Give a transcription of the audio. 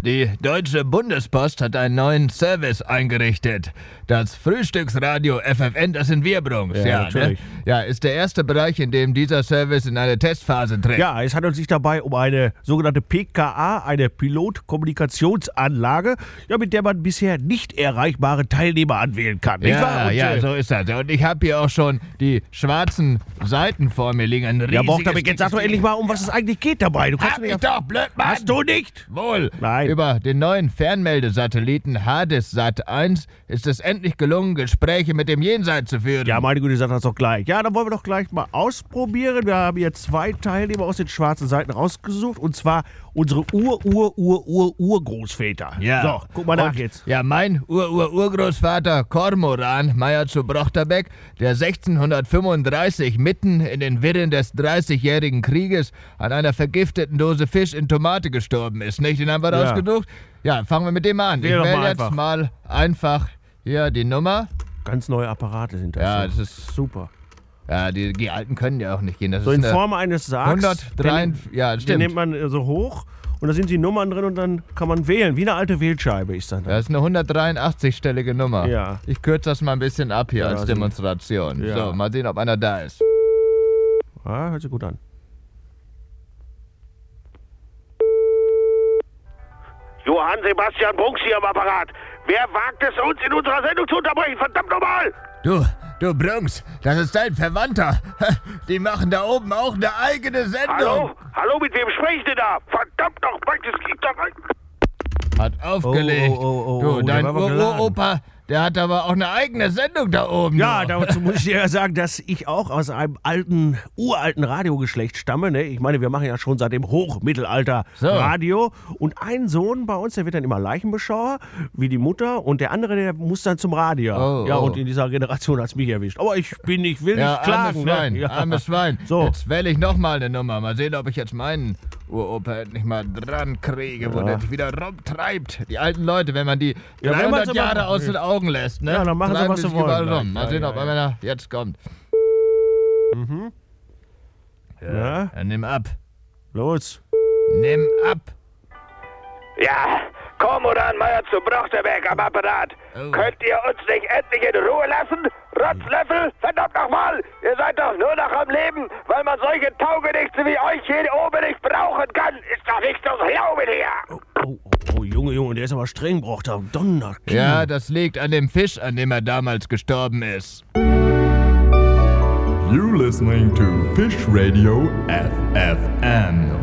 Die Deutsche Bundespost hat einen neuen Service eingerichtet. Das Frühstücksradio FFN, das sind wir, Brunks. Ja, natürlich. Ne? Ja, ist der erste Bereich, in dem dieser Service in eine Testphase tritt. Ja, es handelt sich dabei um eine sogenannte PKA, eine Pilotkommunikationsanlage, ja, mit der man bisher nicht erreichbare Teilnehmer anwählen kann. Nicht wahr? Ja, so ist das. Und ich habe hier auch schon die schwarzen Seiten vor mir liegen. Ein Ja, riesiges, Bochterbeck, jetzt sag doch endlich mal, um was es eigentlich geht dabei. Du kannst Hab mir ich doch, blöd, Mann! Hast du nicht? Wohl. Nein. Über den neuen Fernmeldesatelliten Hades-Sat 1 ist es endlich gelungen, Gespräche mit dem Jenseits zu führen. Ja, meine Güte, sag das doch gleich. Ja, dann wollen wir doch gleich mal ausprobieren. Wir haben hier 2 Teilnehmer aus den schwarzen Seiten rausgesucht. Und zwar unsere Urgroßväter. Ja. So, guck mal nach jetzt. Ja, mein Urgroßvater Kormoran Meyer zu Brochterbeck, der 1635 mitten in den Wirren des 30-jährigen Krieges an einer vergifteten Dose Fisch in Tomate gestorben ist, nicht? Den haben wir rausgesucht. Ja, fangen wir mit dem mal an. Wähl doch Ich wähle mal jetzt einfach. mal einfach hier die Nummer. Ganz neue Apparate sind das. Ja, so. das ist super. Ja, die alten können ja auch nicht gehen. Das So ist in eine Form eines Sargs. 103, ja, Den stimmt. nimmt man so hoch und da sind die Nummern drin und dann kann man wählen. Wie eine alte Wählscheibe ist das. Das ist eine 183-stellige Nummer. Ja. Ich kürze das mal ein bisschen ab hier Ja, als also- Demonstration. Ja. So, mal sehen, ob einer da ist. Ja, hört sich gut an. Johann Sebastian Brunks hier am Apparat. Wer wagt es, uns in unserer Sendung zu unterbrechen? Verdammt nochmal! Du Brunks, das ist dein Verwandter. Die machen da oben auch eine eigene Sendung. Hallo? Hallo, mit wem spreche ich denn da? Verdammt nochmal, das geht doch rein. Hat aufgelegt. Oh, Du, der dein war aber geladen. Uropa, der hat aber auch eine eigene Sendung da oben. Ja, noch. dazu muss ich dir ja sagen, dass ich auch aus einem uralten Radiogeschlecht stamme. Ne? Ich meine, wir machen ja schon seit dem Hochmittelalter So. Radio. Und ein Sohn bei uns, der wird dann immer Leichenbeschauer, wie die Mutter. Und der andere, der muss dann zum Radio. Oh, ja, oh. und in dieser Generation hat es mich erwischt. Aber ich will nicht klagen. Schwein, Ne? Ja. armes Schwein. So. Jetzt wähle ich nochmal eine Nummer. Mal sehen, ob ich jetzt meinen Uropa nicht mal dran kriege, wo der sich wieder rumtreibt. Die alten Leute, wenn man die Ja, wenn man 300 sie Jahre mal- aus den Augen lässt, ne? Ja, dann machen sie, treiben was sie sich wollen überall gleich. rum. Mal Ja, sehen, ja, ob ja. einer jetzt kommt. Ja, Dann nimm ab. los. Nimm ab. Ja, Kormoran Meyer zu Brochterbeck am Apparat. Oh. Könnt ihr uns nicht endlich in Ruhe lassen? Rotzlöffel, verdammt nochmal! Ihr seid doch nur noch am Leben, weil man solche Taugenichtse wie euch hier oben nicht brauchen kann. Ist doch nicht zu glauben hier! Oh, Junge, der ist aber streng, braucht er Donner. Ja, das liegt an dem Fisch, an dem er damals gestorben ist. You're listening to Fish Radio FFM